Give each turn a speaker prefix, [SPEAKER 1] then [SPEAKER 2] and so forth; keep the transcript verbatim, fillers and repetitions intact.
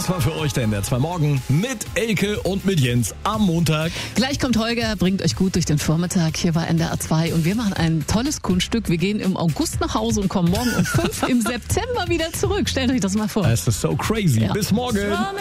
[SPEAKER 1] Was war für euch der N D R zwei Morgen mit Elke und mit Jens am Montag?
[SPEAKER 2] Gleich kommt Holger, bringt euch gut durch den Vormittag hier bei N D R zwei und wir machen ein tolles Kunststück. Wir gehen im August nach Hause und kommen morgen um fünf im September wieder zurück. Stellt euch das mal vor.
[SPEAKER 1] Das ist so crazy.
[SPEAKER 2] Ja.
[SPEAKER 1] Bis morgen.